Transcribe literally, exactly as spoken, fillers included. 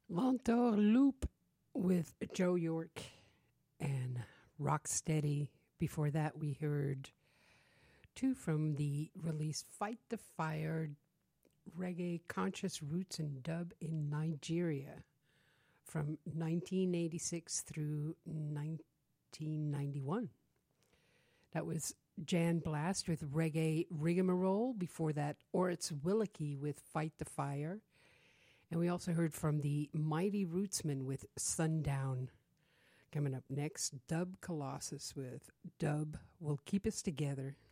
Lentor Loop with Joe York and Rocksteady. Before that, we heard two from the release Fight the Fire, Reggae Conscious Roots and Dub in Nigeria from nineteen eighty-six through nineteen ninety-one. That was Jan Blast with Reggae Rigmarole. Before that, Oritz Willicky with Fight the Fire. And we also heard from the Mighty Rootsmen with Sundown. Coming up next, Dub Colossus with Dub Will Keep Us Together.